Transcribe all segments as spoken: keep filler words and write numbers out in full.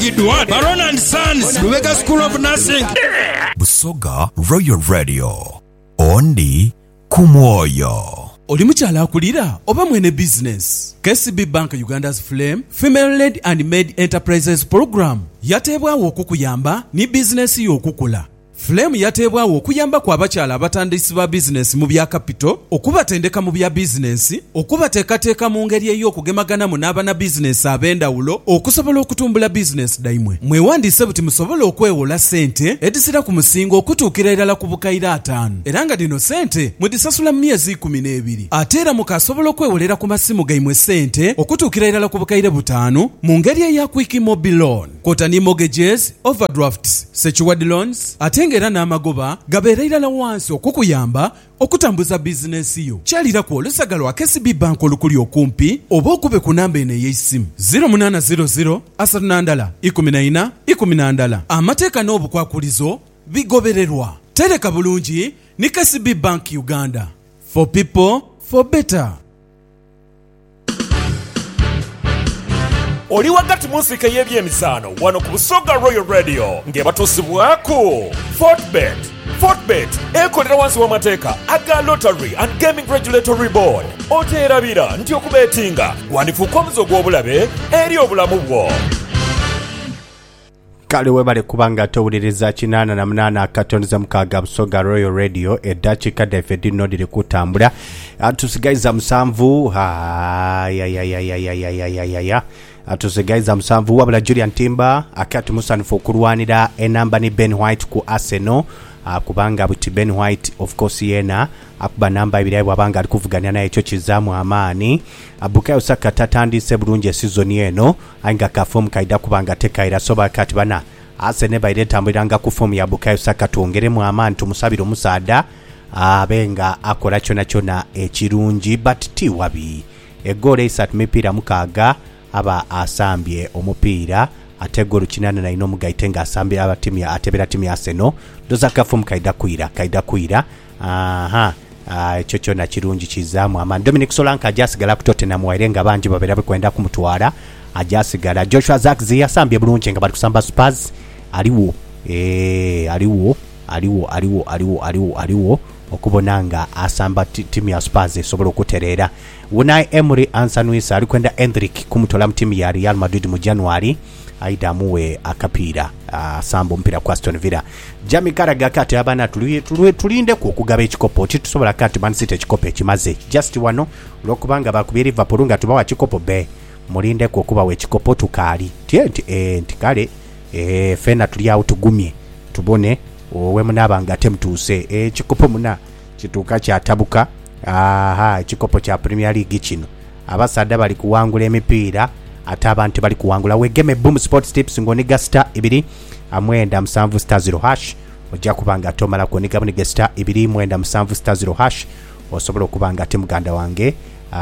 Edward Baron and Sons Lubega School of Nursing Busoga Royal Radio Ondi Kumoyo. Oli mukyala akulira oba mwene business. K C B Bank Uganda's Flame Female Led and Made Enterprises Program yateebwawo okukuyamba ni business yo okukula. Flame yateebwawo okuyamba kwa abakyala abatandisi ba business mu bya capital, okubatendeka mu bya business, okubateekateeka mu ngeri ey'okugemagana mu n'abana business ab'endawulo okusobola okutumbula business daimwe. Mwewandiise buti musobole okwewola ssente edisira ku musingo okutuukira ddala ku bukayira ataano. Era nga dino ssente mwedisasula mu myezi kumi n'ebiri. Ate era mukasobola okwewolera ku masimu gaimwe ssente okutuukira ddala ku bukayira butaano mu ngeri eya quick mobile loan, kotani mortgages, overdrafts, secured loans, ate era n'amagoba gabeera irala wansi okukuyamba okutambuza bizinesi yo. Kyalira ku olusagalo wa K C B Bank olukuli okumpi oba okube ku namba eno ey'essimu zero eight zero zero asatu nandala ikumi na ina ikumi nandala. Amateeka n'obukwakulizo bigobererwa. Tereka bulungi ni K C B Bank Uganda. For people, for better. Oli wakati musika y'ebyemisaano wano ku Busoga Royal Radio ng'ebatuusibwako Fortbet. Fortbet ekolera wansi w'amateeka aga Lottery and Gaming Regulatory Board. Oteerabira nti okubeetinga gwandifuuka omuzo gw'obulabe eri obulamu bwo. Kale webale kubanga towuliriza kinaana na munaana akatoneza mukaaga Busoga Royal Radio eddakiika ddaffe dino diri kutambula. Atusigaiza musanvu ha ya ya ya ya ya ya ya ya ya atusigaiza musanvu wabula Julian Timber akati musanfu okulwanira enamba ni Ben White ku Arsenal. Uh, kubanga buti Ben White of course yena akuba namba ibiri bwabanga ali kuvuganya naye ekyo kizaamu amaani. Bukayo Saka tatandise bulungi season eno anga ka form kaida kubanga tekaira soba kati bana Arsenal bayire tambuliranga ku form ya Bukayo Saka tuongeremu amaani tumusabira omusaada abenga akola kyona kyona ekirungi but ti wabi egole isatu mipira mukaaga aba asambye omupiira ate golu kinana na ino mugaitenga asambye aba timu ya atebera timu ya Arsenal doza kafumu kaida kuira kaida kuira aha ekyo uh, kyona kirungi kizaamu amaani. Dominic Solanka ajasigala ku Tottenham wairenga banji babera bikwenda kumutwala ajasigala. Joshua Zirkzee asambye bulungi nga bali kusamba Spurs aliwo eh aliwo aliwo aliwo aliwo aliwo aliwo okubonanga asamba timu ya Spurs esobola okuterera. Unai Emery ansanuisa alikwenda Endrick kumutola mu timu ya Real Madrid mu January aida muwe akapira asamba mpira kwa Aston Villa. Jamie Carragher kati abana tuluye tuluye tulinde ku okugaba ekikopo kitusobola kati Man City ekikopo ekimaze just wano lokubanga bakubira Liverpool nga tubawa ekikopo be mulinde ku okuba we ekikopo tukali tienti eh ntikale eh fena tulia utugumye tubone owe munabanga temtuse ekikopo muna kituka kya tabuka. Aha ekikopo kya Premier League kino abasada bali kuwangula emipiira ate abantu bali kuwangula. Wegeme Boom Sports Tips ngoniga star ibiri amwenda musanvu star zero hash ojja kubanga tomala kuniga buniga star ibiri mwenda musanvu star zero hash osobola kubanga ate muganda wange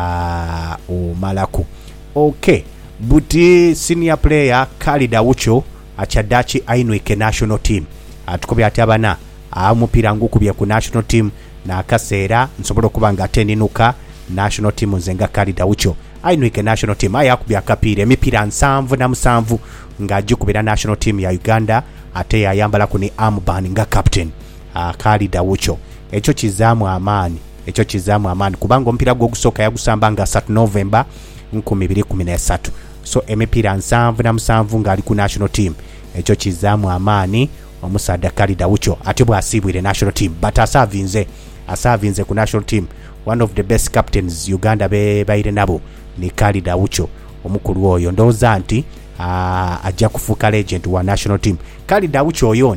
aa omalaku. Okay buti senior player Khalid Awucho achadachi Ainwike national team atukubya ati abana amupira ngukubya ku national team na akaseera nsobola kubanga atendinuka national team nzenga Khalid Awucho Ainwike national team aya akubya akapira emipira nsanvu na musanvu nga ajukubira national team ya Uganda ate yayambala ku ni armband nga captain uh, Khalid Awucho. Ekyo kizaamu amaani ekyo kizaamu amaani kubanga ompira gwo gusoka yagusamba nga three November twenty thirteen. So emipira nsanvu na musanvu nga ali ku national team ekyo kizaamu amaani omusada Khalid Awucho ate bwasibwire national team but asavinze asavinze ku national team. One of the best captains Uganda be baire nabo ni Khalid Awucho omukulu oyo ndoza nti uh, ajja kufuka legend wa national team. Khalid Awucho oyo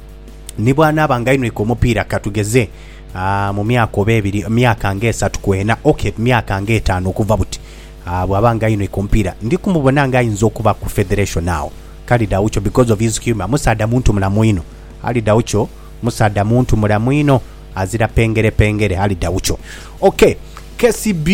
ni bwana abangaino ko mupira katugeze uh, mu myaka obebiri myaka ngesatu kwena okay myaka ngetano kuva buti uh, bwabangaino ko mpira ndi kumubona ngayinzo kuba ku federation now Khalid Awucho because of his humor. Musada muntu mulamuino Khalid Awucho musada muntu mulamuino azira pengere pengere Khalid Awucho. Okay K C B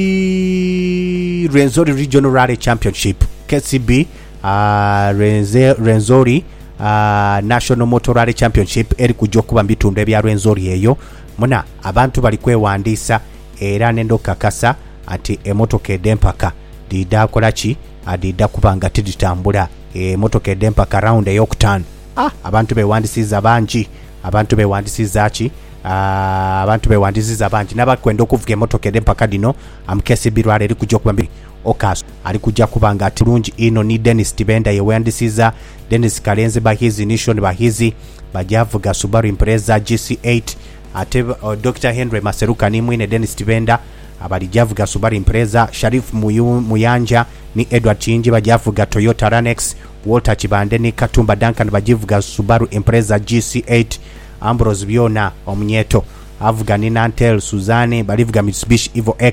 Rwenzori Regional Rally Championship K C B uh, Renze, Rwenzori uh, National Motor Rally Championship eri kujja kuba mbitundu ebya Rwenzori eyo muna abantu bali kwewandisa era nendo kakasa ati emotoka edempaka dida kolaki adida kubanga tiditambula e, motoka edde mpaka round eyokutaano. Ah, abantu bewandisiza bangi abantu bewandisiza ki ah, abantu bewandisiza bangi n'abakwenda okuvuga emmotoka edde mpaka dino amukesi birwala eri kujja okuba mbiri okaso ali kujja kubanga ati lungi ino ni Dennis Tibenda yewandisiza Dennis Kalenzi Bahizi Nation Bahizi bajavuga Subaru Impreza G C eight ate uh, Doctor Henry Maseruka ni mwine Dennis Tibenda abalijavuga Subaru Impreza. Sharif Muyu, Muyanja ni Edward Chinji bajavuga Toyota Ranex. Walter Chibande ni Katumba Duncan bajivuga Subaru Impreza G C eight. Ambrose Biona Omunyeto avuga ni Nantel Suzane balivuga Mitsubishi Evo X.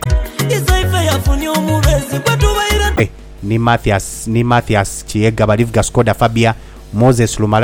Hey, ni Mathias ni Mathias Chiega balivuga Skoda Fabia. Moses Lumala